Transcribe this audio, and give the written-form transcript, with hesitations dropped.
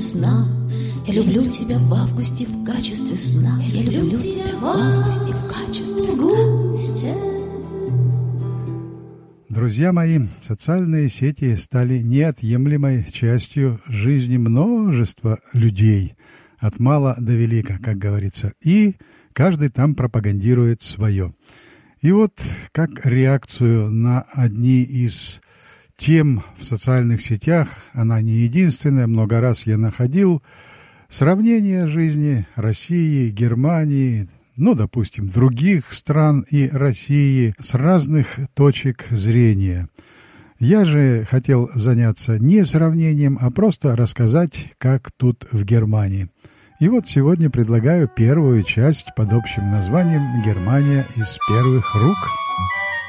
весна. Я люблю тебя в августе в качестве сна. Я люблю тебя в августе в качестве сна. Друзья мои, социальные сети стали неотъемлемой частью жизни множества людей, от мала до велика, как говорится, и каждый там пропагандирует свое. И вот как реакцию на одни из тем в социальных сетях, она не единственная, много раз я находил, сравнение жизни России, Германии, допустим, других стран и России с разных точек зрения. Я же хотел заняться не сравнением, а просто рассказать, как тут в Германии. И вот сегодня предлагаю первую часть под общим названием «Германия из первых рук».